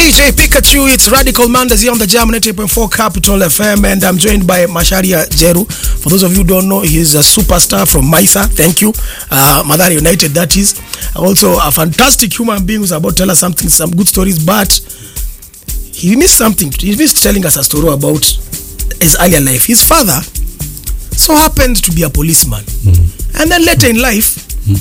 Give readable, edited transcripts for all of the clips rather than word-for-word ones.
DJ Pikachu, it's Radical Mondays here on the Jam 90.4 Capital FM, and I'm joined by Macharia Jeru. For those of you who don't know, he's a superstar from Maitha. Thank you. Mathare United, that is. Also a fantastic human being who's about to tell us something, some good stories, but he missed something. He missed telling us a story about his earlier life. His father so happened to be a policeman. And then later in life,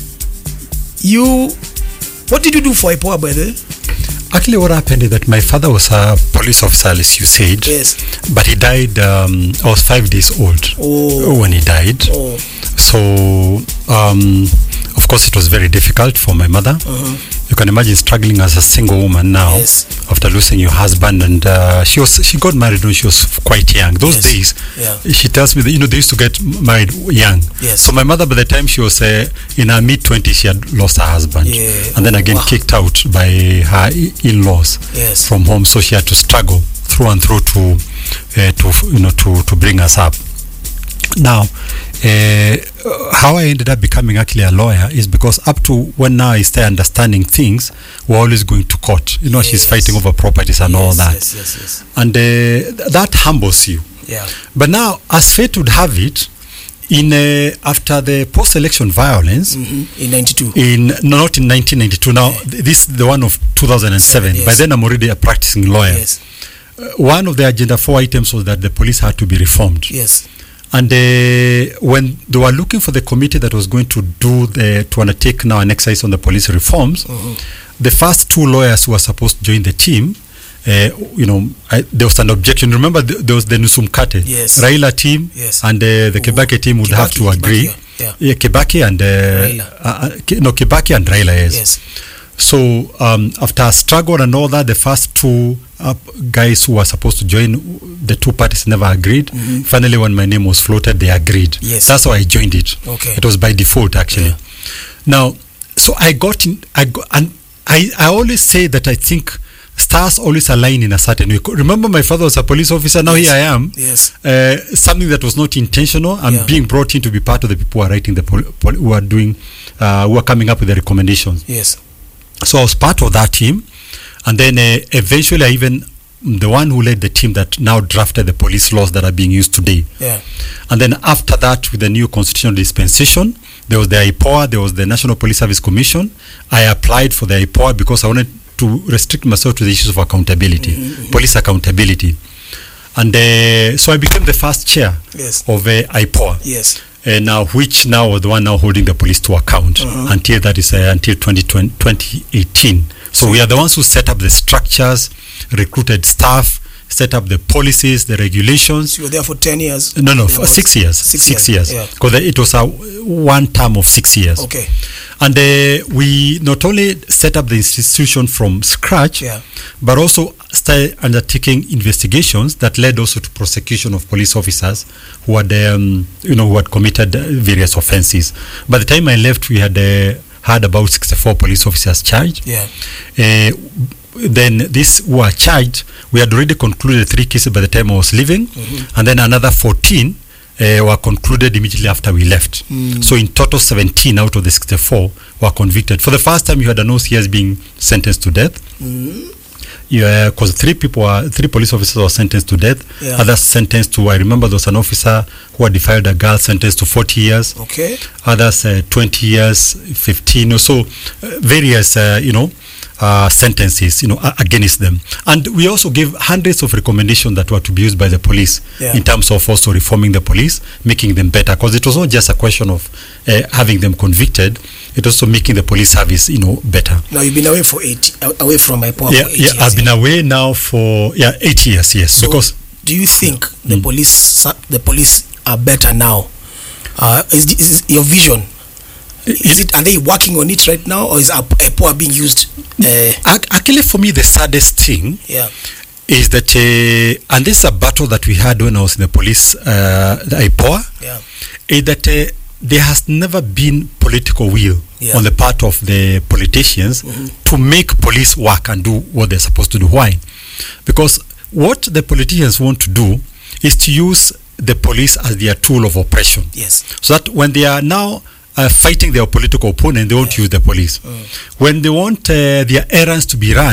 what did you do for IPOA, by the way? Actually, what happened is that my father was a police officer, as you said. Yes. But he died, I was 5 days old when he died. So, of course, it was very difficult for my mother. You can imagine struggling as a single woman now after losing your husband. And she got married when she was quite young. Those days, she tells me that, they used to get married young. So my mother, by the time she was in her mid-20s, she had lost her husband. And then again kicked out by her in-laws from home. So she had to struggle through and through to bring us up. Now, how I ended up becoming actually a lawyer is because up to when now I start understanding things, we're always going to court. She's fighting over properties and all that. And that humbles you. But now, as fate would have it, after the post-election violence in 92, not in 1992. Now this is the one of 2007. By then I'm already a practicing lawyer. One of the agenda 4 items was that the police had to be reformed. And when they were looking for the committee that was going to to undertake now an exercise on the police reforms, the first 2 lawyers who were supposed to join the team, there was an objection. Remember, there was the Nusumkate, Raila team, and the Kibaki team would have to agree. Kibaki and Kibaki and Raila, So after a struggle and all that, the first 2 guys who were supposed to join, the 2 parties never agreed. Finally, when my name was floated, they agreed. That's how I joined it. It was by default, actually. Now, so I got in, and I always say that I think stars always align in a certain way. Remember, my father was a police officer. Now here I am. Something that was not intentional. I'm being brought in to be part of the people who are writing who are coming up with the recommendations. So I was part of that team, and then eventually I even the one who led the team that now drafted the police laws that are being used today. And then after that, with the new constitutional dispensation, there was the IPOA, there was the National Police Service Commission. I applied for the IPOA because I wanted to restrict myself to the issues of accountability, police accountability. And so I became the first chair of IPOA. Now, which now was the one now holding the police to account until that is until 2018. So we are the ones who set up the structures, recruited staff, set up the policies, the regulations. So you were there for 10 years? No, for 6 years. 6 years. Because it was a one term of 6 years. And we not only set up the institution from scratch, but also started undertaking investigations that led also to prosecution of police officers who had, who had committed various offenses. By the time I left, we had about 64 police officers charged. Then these who were charged, we had already concluded 3 cases by the time I was leaving, and then another 14 were concluded immediately after we left. So in total, 17 out of the 64 were convicted. For the first time, you had an OCS being sentenced to death. Because 3 police officers were sentenced to death. Others sentenced to, I remember there was an officer who had defiled a girl, sentenced to 40 years. Others 20 years, 15 or so, various, sentences, against them. And we also gave hundreds of recommendations that were to be used by the police in terms of also reforming the police, making them better. Because it was not just a question of having them convicted, it also making the police service, better. Now you've been away from my power. I've been away now for 8 years. Yes. So because do you think the police are better now? Is your vision? Are they working on it right now, or is IPOA being used? Actually, for me, the saddest thing is that, and this is a battle that we had when I was in the police, the IPOA, is that there has never been political will on the part of the politicians to make police work and do what they're supposed to do. Why? Because what the politicians want to do is to use the police as their tool of oppression. So that when they are now fighting their political opponent, they won't use the police. When they want their errands to be run,